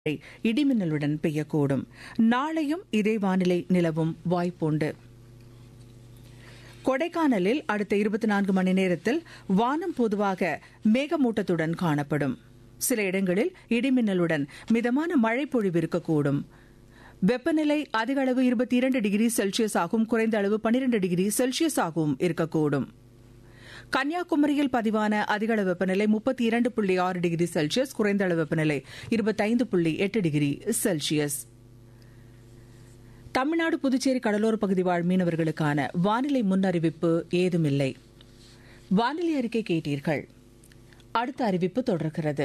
இடிமின்னலுடன் பெய்யக்கூடும். நாளையும் இதே வானிலை நிலவும் வாய்ப்புண்டு. கொடைக்கானலில் அடுத்த 24 மணி நேரத்தில் வானம் பொதுவாக மேகமூட்டத்துடன் காணப்படும். சில இடங்களில் இடிமின்னலுடன் மிதமான மழை பொழிவு இருக்கக்கூடும். வெப்பநிலை அதிக அளவு 22 டிகிரி செல்சியஸ் ஆகவும் குறைந்த அளவு 12 டிகிரி செல்சியஸ் ஆகவும் இருக்கக்கூடும். கன்னியாகுமரியில் பதிவான அதிக அளவு வெப்பநிலை 32.6 டிகிரி செல்சியஸ், குறைந்த அளவு வெப்பநிலை 25.8 டிகிரி செல்சியஸ். தமிழ்நாடு, புதுச்சேரி கடலோர பகுதி வாழ் மீனவர்களுக்கான வானிலை முன்னறிவிப்பு ஏதுமில்லை. வானிலை அறிக்கை கேட்டீர்கள். அடுத்த அறிவிப்பு தொடர்கிறது.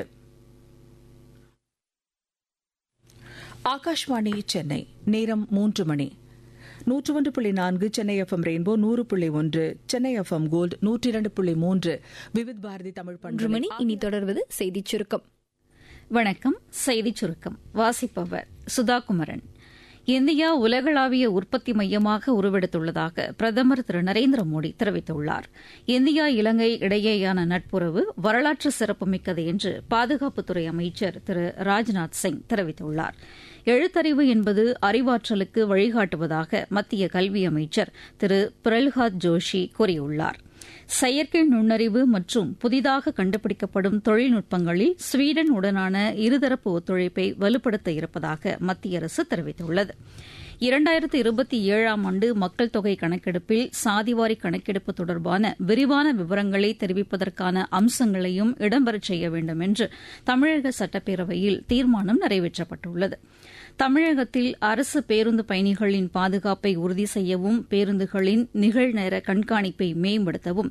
ஆகாஷ்வாணி சென்னை, நேரம் 3 மணி. 101.4 Chennai FM rainbow, 100.1 Chennai FM gold, 102.3 Vividh Bharathi Tamil பண்பலை. மணி. இனி தொடர்வது செய்திச் சுருக்கம். வணக்கம். செய்திச் சுருக்கம் வாசிப்பவர் சுதாகுமரன். இந்தியா உலகளாவிய உற்பத்தி மையமாக உருவெடுத்துள்ளதாக பிரதமர் திரு நரேந்திர மோடி தெரிவித்துள்ளார். இந்தியா இலங்கை இடையேயான நட்புறவு வரலாற்று சிறப்புமிக்கது என்று பாதுகாப்புத்துறை அமைச்சர் திரு ராஜ்நாத் சிங் தெரிவித்துள்ளார். எழுத்தறிவு என்பது அறிவாற்றலுக்கு வழிகாட்டுவதாக மத்திய கல்வி அமைச்சர் திரு பிரல்ஹாத் ஜோஷி கூறியுள்ளார். செயற்கை நுண்ணறிவு மற்றும் புதிதாக கண்டுபிடிக்கப்படும் தொழில்நுட்பங்களில் ஸ்வீடன் உடனான இருதரப்பு ஒத்துழைப்பை வலுப்படுத்த இருப்பதாக மத்திய அரசு தெரிவித்துள்ளது. 2027ஆம் ஆண்டு மக்கள் தொகை கணக்கெடுப்பில் சாதிவாரி கணக்கெடுப்பு தொடர்பான விரிவான விவரங்களை தெரிவிப்பதற்கான அம்சங்களையும் இடம்பெறச் செய்ய வேண்டும் என்று தமிழக சட்டப்பேரவையில் தீர்மானம் நிறைவேற்றப்பட்டுள்ளது. தமிழகத்தில் அரசு பேருந்து பயணிகளின் பாதுகாப்பை உறுதி செய்யவும் பேருந்துகளின் நிகழ்நேர கண்காணிப்பை மேம்படுத்தவும்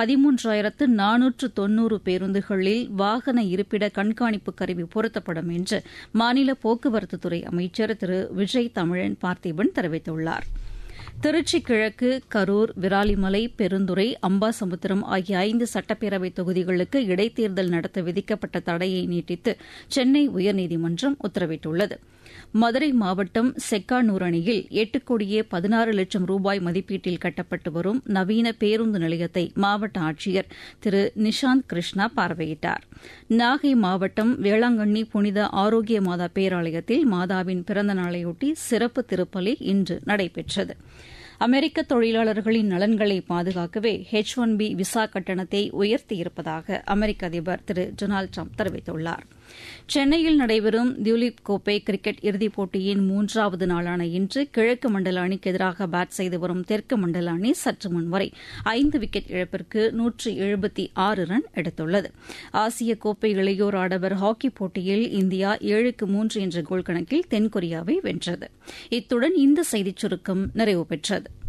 13,490 பேருந்துகளில் வாகன இருப்பிட கண்காணிப்பு கருவி பொருத்தப்படும் என்று மாநில போக்குவரத்துத்துறை அமைச்சர் திரு விஜய் தமிழன் பார்த்திபன் தெரிவித்துள்ளார். திருச்சி கிழக்கு, கரூர், விராலிமலை, பெருந்துறை, அம்பாசமுத்திரம் ஆகிய 5 சட்டப்பேரவை தொகுதிகளுக்கு இடைத்தேர்தல் நடத்த விதிக்கப்பட்ட தடையை நீட்டித்து சென்னை உயர்நீதிமன்றம் உத்தரவிட்டுள்ளது. மதுரை மாவட்டம் செக்கானூர் அணையில் 8,16,00,000 ரூபாய் மதிப்பீட்டில் கட்டப்பட்டு வரும் நவீன பேருந்து நிலையத்தை மாவட்ட ஆட்சியர் திரு நிஷாந்த் கிருஷ்ணா பார்வையிட்டார். நாகை மாவட்டம் வேளாங்கண்ணி புனித ஆரோக்கிய மாதா பேராலயத்தில் மாதாவின் பிறந்த நாளையொட்டி சிறப்பு திருப்பலி இன்று நடைபெற்றது. அமெரிக்க தொழிலாளர்களின் நலன்களை பாதுகாக்கவே H-1B விசா கட்டணத்தை உயர்த்தியிருப்பதாக அமெரிக்க அதிபர் திரு டொனால்டு டிரம்ப் தெரிவித்துள்ளார். சென்னையில் நடைபெறும் திலீப் கோப்பை கிரிக்கெட் இறுதிப் போட்டியின் 3வது நாளான இன்று கிழக்கு மண்டல அணிக்கு எதிராக பேட் செய்து வரும் தெற்கு மண்டல அணி சற்று முன்வரை 5 விக்கெட் இழப்பிற்கு 176 ரன் எடுத்துள்ளது. ஆசிய கோப்பை இளையோர் ஆடவர் ஹாக்கி போட்டியில் இந்தியா 7-3 என்ற கோல் கணக்கில் தென்கொரியாவை வென்றது. இத்துடன் இந்த செய்திச் சுருக்கம் நிறைவு பெற்றது.